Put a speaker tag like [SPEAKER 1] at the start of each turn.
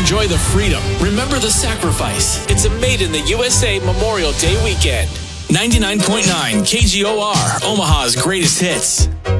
[SPEAKER 1] enjoy the freedom. Remember the sacrifice. It's a Made in the USA Memorial Day weekend. 99.9 KGOR, Omaha's greatest hits.